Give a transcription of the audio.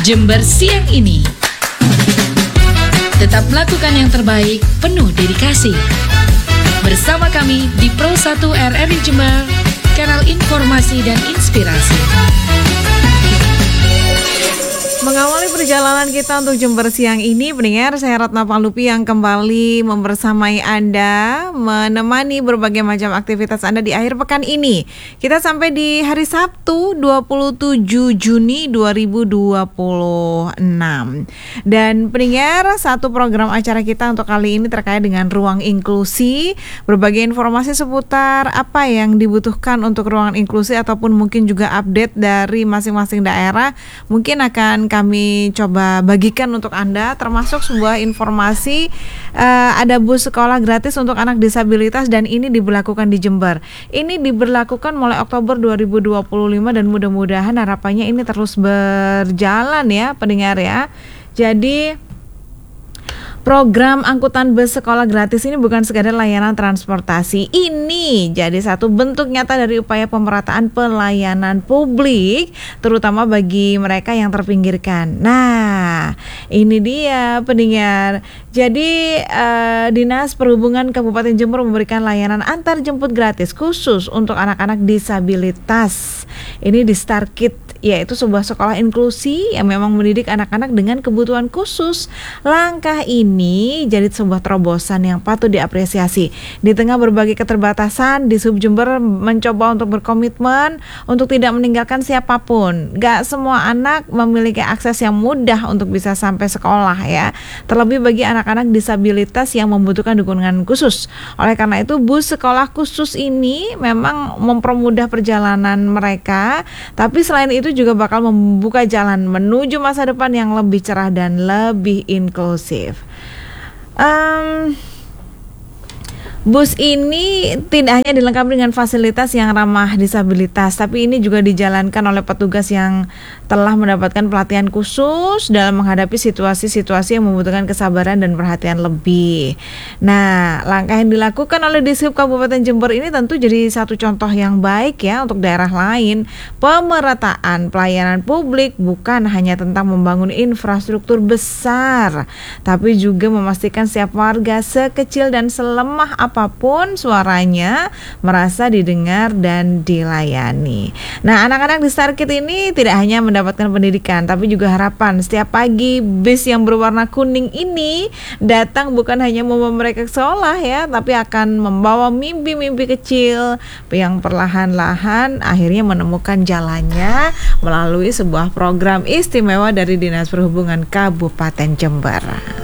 Jember siang ini. Tetap melakukan yang terbaik, penuh dedikasi. Bersama kami di Pro 1 RRI Jember, kanal informasi dan inspirasi. Mengawali perjalanan kita untuk Jember siang ini, pendengar, saya Ratna Palupi yang kembali membersamai Anda, menemani berbagai macam aktivitas Anda di akhir pekan ini. Kita sampai di hari Sabtu 27 Juni 2026. Dan pendengar, satu program acara kita untuk kali ini terkait dengan ruang inklusi, berbagai informasi seputar apa yang dibutuhkan untuk ruangan inklusi ataupun mungkin juga update dari masing-masing daerah mungkin akan kami coba bagikan untuk Anda, termasuk sebuah informasi ada bus sekolah gratis untuk anak disabilitas dan ini diberlakukan di Jember. Ini diberlakukan mulai Oktober 2025 dan mudah-mudahan harapannya ini terus berjalan ya pendengar ya. Jadi program angkutan bus sekolah gratis ini bukan sekadar layanan transportasi. Ini jadi satu bentuk nyata dari upaya pemerataan pelayanan publik, terutama bagi mereka yang terpinggirkan. Nah, ini dia pendengar. Jadi Dinas Perhubungan Kabupaten Jember memberikan layanan antar jemput gratis khusus untuk anak-anak disabilitas. Ini di Starkit, yaitu sebuah sekolah inklusi yang memang mendidik anak-anak dengan kebutuhan khusus. Langkah ini jadi sebuah terobosan yang patut diapresiasi. Di tengah berbagai keterbatasan, di Sub Jember mencoba untuk berkomitmen untuk tidak meninggalkan siapapun. Gak semua anak memiliki akses yang mudah untuk bisa sampai sekolah ya. Terlebih bagi anak-anak disabilitas yang membutuhkan dukungan khusus. Oleh karena itu, bus sekolah khusus ini memang mempermudah perjalanan mereka, tapi selain itu juga bakal membuka jalan menuju masa depan yang lebih cerah dan lebih inklusif. Bus ini tidak hanya dilengkapi dengan fasilitas yang ramah disabilitas, tapi ini juga dijalankan oleh petugas yang telah mendapatkan pelatihan khusus dalam menghadapi situasi-situasi yang membutuhkan kesabaran dan perhatian lebih. Nah, langkah yang dilakukan oleh Dishub Kabupaten Jember ini tentu jadi satu contoh yang baik ya untuk daerah lain. Pemerataan pelayanan publik bukan hanya tentang membangun infrastruktur besar, tapi juga memastikan setiap warga sekecil dan selemah apapun suaranya merasa didengar dan dilayani. Nah, anak-anak di Starkit ini tidak hanya mendapatkan pendidikan, tapi juga harapan. Setiap pagi bis yang berwarna kuning ini datang bukan hanya membawa mereka ke sekolah ya, tapi akan membawa mimpi-mimpi kecil yang perlahan-lahan akhirnya menemukan jalannya melalui sebuah program istimewa dari Dinas Perhubungan Kabupaten Jember.